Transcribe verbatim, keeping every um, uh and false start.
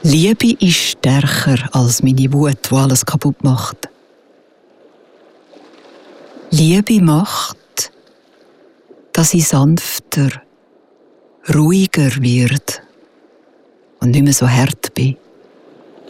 Liebe ist stärker als meine Wut, die alles kaputt macht. Liebe macht, dass ich sanfter, ruhiger wird und nicht mehr so hart bin.